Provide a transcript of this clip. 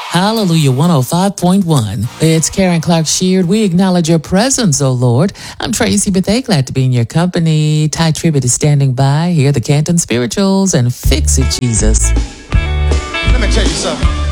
Hallelujah 105.1. It's Karen Clark Sheard. We acknowledge your presence, O Lord. I'm Tracy Bethay, glad to be in your company. Ty Tribbett is standing by. Hear the Canton Spirituals and Fix It, Jesus. Let me tell you something.